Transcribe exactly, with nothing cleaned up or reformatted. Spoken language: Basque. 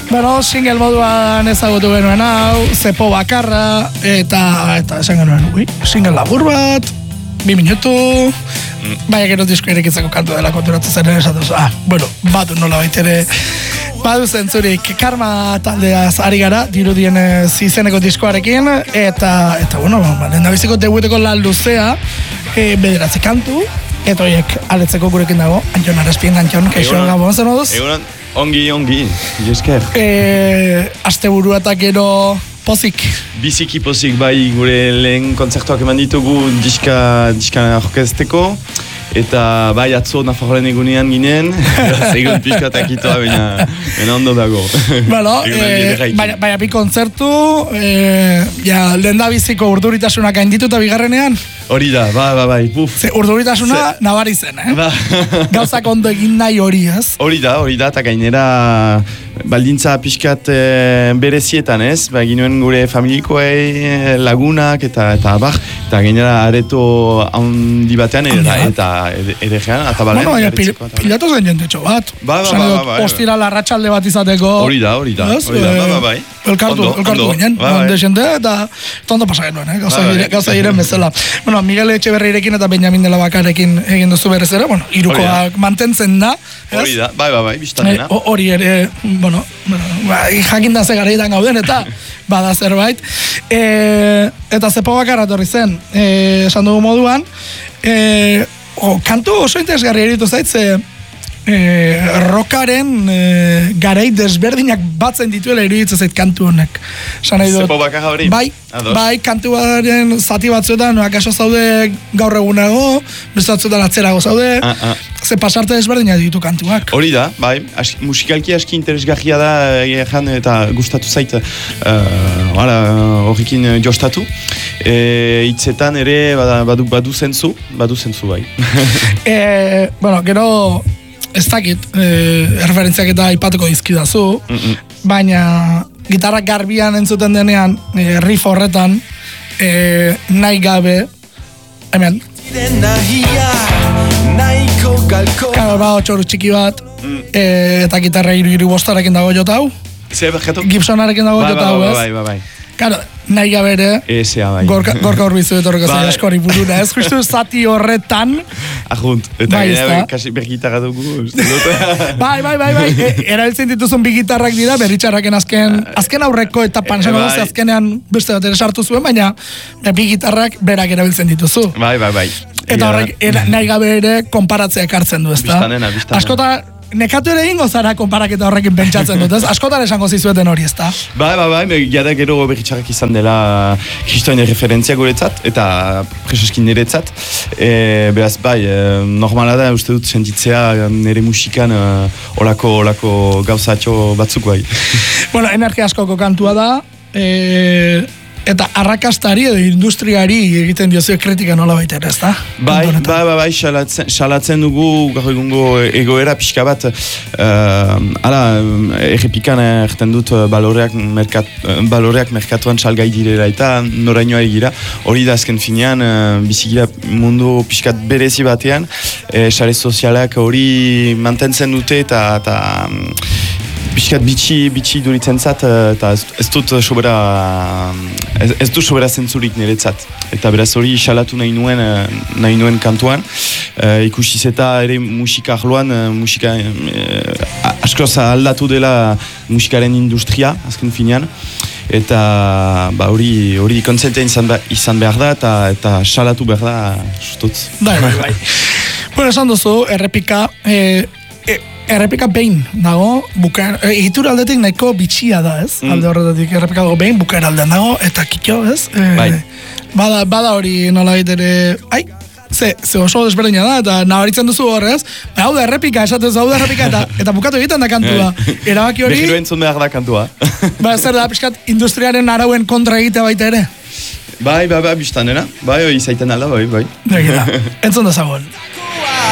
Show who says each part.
Speaker 1: Bueno, single moduan ezagutu genuen hau, zepo bakarra, eta, eta esan genuen, ui, single labur bat, bi minutu, mm. baina gero disko erekitzeko kantu dela konturatzen zen esatuz, ah, bueno, badu nola baitere, badu zentzurik, Karma taldeaz ari gara, dirudienez izeneko diskoarekin, eta, eta bueno, lehen da biziko debuteko lan luzea, e, bederatzi kantu, eta horiek aletzeko gurekin dago, Antxon Arrespien, Antxon, kaixo gabon zen oduz?
Speaker 2: Egunon, ongi, ongi, jesker.
Speaker 1: E, Asteburu eta gero pozik.
Speaker 2: Biziki pozik bai gure lehen kontzertuak eman ditugu diska, diska orkesteko. Eta bai atzo Nafarroaren egunean ginen, egun pixkatak itoa, baina, baina ondo dago.
Speaker 1: Bueno, e, baina, baina bi kontzertu, e, ja, lehen da biziko urduritasunak gainditu eta bigarrenean?
Speaker 2: Hori da, ba, ba, bai, buf.
Speaker 1: Ze urduritasuna Ze... nabari zen, eh?
Speaker 2: Ba.
Speaker 1: Gauzak ondo egin nahi hori, ez?
Speaker 2: Hori da, hori da, eta gainera baldintza pixkat e, berezietan, ez? Ba, ginuen gure familikoei lagunak eta eta abar, eta gainera areto handi batean eta, eta edegean, eta balen.
Speaker 1: Bueno, baina pil, pilatu zen jendetxo bat.
Speaker 2: Ba, ba, ba, ba, ba.
Speaker 1: Ostira larratxalde bat izateko.
Speaker 2: Hori da, hori da, hori da, ba, ba, bai.
Speaker 1: Elkartu, ondo, elkartu ondo, ginen, ba, bai. Jende, eta tondo pasa genuen, eh? Gauza, ba, bai. Gauza giren bezala. Bueno, Miguel Etxeberrirekin eta Benjamin de la Bakarekin egin duzu berez ere, bueno, irukoak mantentzen da.
Speaker 2: Hori da, bai, bai, bai, biztanena.
Speaker 1: Hori ere, bueno, bai, jakin da ze garaitan gauden, eta bada zerbait. E, eta zepo bakarra torri zen, e, esan dugu moduan, e, o, kantu oso interesgarri eritu zaitze, E, rockaren e, garai desberdinak batzen dituela iruditzen zait kantu honek.
Speaker 2: Zepo bakarra hori?
Speaker 1: Bai, bai, kantuaren zati batzuetan akaso zaude gaur egunago, beste batzuetan atzerago zaude, ah, ah. Ze pasarte desberdinak ditu kantuak.
Speaker 2: Hori da, bai, as, musikalki aski interesgarria da egan eta gustatu zait horrekin uh, jostatu. E, hitzetan ere badu, badu, badu zentzu, badu zentzu bai.
Speaker 1: e, bueno, gero ez dakit, e, referentziak eta aipatuko dizkidazu, mm -mm. baina gitarrak garbian entzuten denean, e, riff horretan, e, nahi gabe, hemen. Karo, ba, txoru txiki bat, mm. e, eta gitarra iru iru bostarekin dago jotau. Gibsonarekin dago
Speaker 2: ba,
Speaker 1: jotau,
Speaker 2: ba, ba, ez? Ba, ba, ba, ba.
Speaker 1: Karo, nahi gabe ere,
Speaker 2: bai.
Speaker 1: gorka, gorka horbizu etorreko bai. Zain askori buruna, ez justu zati horretan.
Speaker 2: Ajunt, eta bai, gara kasi bergitarra dugu.
Speaker 1: bai, bai, bai, bai, e, erabiltzen dituzun bi gitarrak dira, berritxarraken azken, azken aurreko eta pansen e, bai. Azkenean beste bat ere sartu zuen, baina bi gitarrak berak erabiltzen dituzu.
Speaker 2: Bai, bai, bai.
Speaker 1: Eta horrek, era, nahi gabe ere, konparatzea ekartzen du, ezta?
Speaker 2: Biztanena, biztanena.
Speaker 1: Askota, nekatu ere ingo zara konparaketa horrekin pentsatzen dut, ez? Askotan esango zizueten hori, ezta?
Speaker 2: Bai, bai, bai, jada gero berritxarrak izan dela kristoen referentzia guretzat, eta presoskin niretzat. E, beraz, bai, e, normala da, uste dut sentitzea nire musikan olako, olako gauzatxo batzuk bai. Bueno,
Speaker 1: energia askoko kantua da, e, eta arrakastari edo industriari egiten diozu kritika nola baita ere, ezta?
Speaker 2: Bai, bai, bai, bai, salatzen dugu gaur egungo egoera pixka bat, uh, ala, errepikan erten dut baloreak, merkat, baloreak merkatuan salgai direla eta norainoa egira, hori da azken finean, uh, bizigira mundu pixkat berezi batean, eh, sare sozialak hori mantentzen dute eta, eta um, Piskat bitxi, bitxi duritzen zat, eta ez, ez dut sobera, ez, ez du sobera zentzurik niretzat. Eta beraz hori salatu nahi nuen, nahi nuen kantuan. E, ikusiz eta ere musika arloan, musika, e, askoz aldatu dela musikaren industria, azken finean. Eta ba, hori, hori kontzentea izan, izan behar da, eta, eta salatu behar da, justut.
Speaker 1: Bai, bai, bai. Bueno, esan duzu, errepika, e, e, errepika behin dago, bukaer, egitura aldetik nahiko bitxia da, ez? Mm. Alde horretatik errepika dago behin, bukaer aldean dago, eta kitxo, ez? E,
Speaker 2: bai.
Speaker 1: Bada, bada hori nola ere, ai, ze, ze oso desberdina da, eta nabaritzen duzu horrez, hau da errepika, esatez hau da errepika, eta, eta bukatu egiten da kantua. Erabaki hori...
Speaker 2: Behiro entzun behar da kantua.
Speaker 1: Ba, zer da, pixkat, industriaren arauen kontra egitea baita ere?
Speaker 2: Bai, bai, bai, biztanena. Bai, izaiten alda, bai, bai.
Speaker 1: Entzun da zagoen.